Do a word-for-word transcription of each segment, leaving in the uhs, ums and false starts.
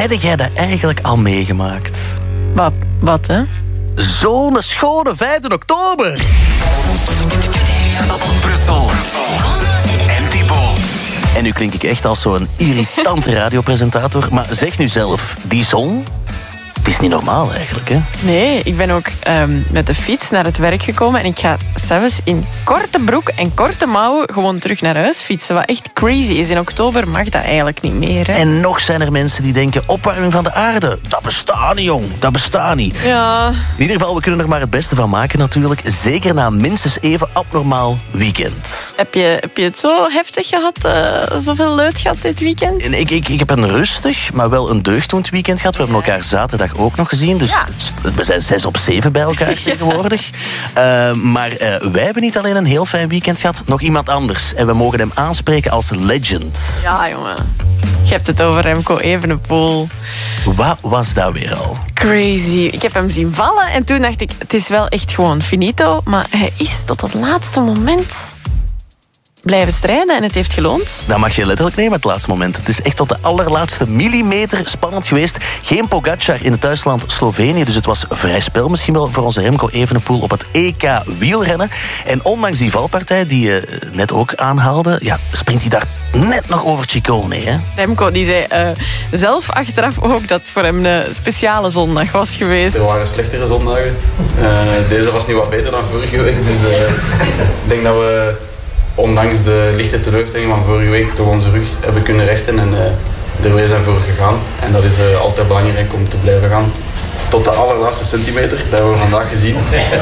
Heb jij dat eigenlijk al meegemaakt? Wat, wat hè? Zo'n schone vijfde oktober. Brussel. En Thibaut. En nu klink ik echt als zo'n irritante radiopresentator. Maar zeg nu zelf, die zon... Het is niet normaal eigenlijk, hè? Nee, ik ben ook um, met de fiets naar het werk gekomen en ik ga zelfs in korte broek en korte mouwen gewoon terug naar huis fietsen. Wat echt crazy is. In oktober mag dat eigenlijk niet meer, hè? En nog zijn er mensen die denken, opwarming van de aarde, dat bestaat niet, jong. Dat bestaat niet. Ja. In ieder geval, we kunnen er maar het beste van maken natuurlijk. Zeker na minstens even abnormaal weekend. Heb je, heb je het zo heftig gehad, uh, zoveel leut gehad dit weekend? En ik, ik, ik heb een rustig, maar wel een deugddoend weekend gehad. We hebben elkaar zaterdag ook nog gezien. Dus ja. we zijn zes op zeven bij elkaar tegenwoordig. Uh, maar uh, wij hebben niet alleen een heel fijn weekend gehad, nog iemand anders. En we mogen hem aanspreken als legend. Ja, jongen. Je hebt het over Remco Evenepoel. Wat was dat weer al? Crazy. Ik heb hem zien vallen en toen dacht ik, het is wel echt gewoon finito. Maar hij is tot het laatste moment blijven strijden en het heeft geloond. Dat mag je letterlijk nemen, het laatste moment. Het is echt tot de allerlaatste millimeter spannend geweest. Geen Pogacar in het thuisland Slovenië, dus het was vrij spel misschien wel voor onze Remco Evenepoel op het E K wielrennen. En ondanks die valpartij die je net ook aanhaalde, ja, springt hij daar net nog over Ciccone, hè? Remco die zei uh, zelf achteraf ook dat het voor hem een speciale zondag was geweest. Er waren slechtere zondagen. Uh, deze was niet wat beter dan vorige week, dus uh, ik denk dat we ondanks de lichte teleurstelling van vorige week toch onze rug hebben kunnen rechten en uh, er weer zijn voor gegaan. En dat is uh, altijd belangrijk om te blijven gaan. Tot de allerlaatste centimeter, dat hebben we vandaag gezien.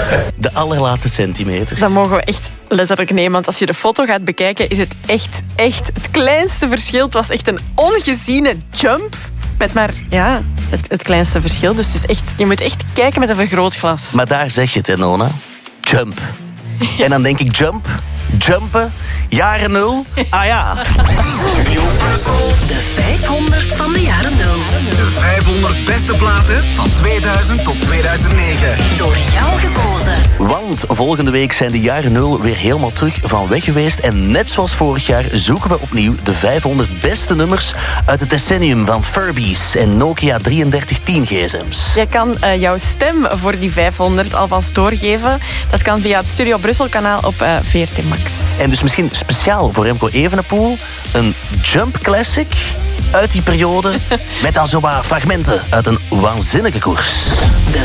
De allerlaatste centimeter. Dat mogen we echt letterlijk nemen, want als je de foto gaat bekijken is het echt, echt het kleinste verschil. Het was echt een ongeziene jump met maar, ja, het, het kleinste verschil. Dus het is echt, je moet echt kijken met een vergrootglas. Maar daar zeg je het, hè, Nona? Jump. Ja. En dan denk ik jump, jumpen, jaren nul. Ah ja. Studio Brussel. De vijfhonderd van de jaren nul. De vijfhonderd beste platen van tweeduizend tot tweeduizend negen. Door jou gekozen. Want volgende week zijn de jaren nul weer helemaal terug van weg geweest. En net zoals vorig jaar zoeken we opnieuw de vijfhonderd beste nummers uit het decennium van Furbies en Nokia drieëndertig tien gsm's. Je kan uh, jouw stem voor die vijfhonderd alvast doorgeven. Dat kan via het Studio Brussel kanaal op uh, V R T Max. En dus misschien speciaal voor Remco Evenepoel een Jump Classic uit die periode met dan zowaar fragmenten uit een waanzinnige koers.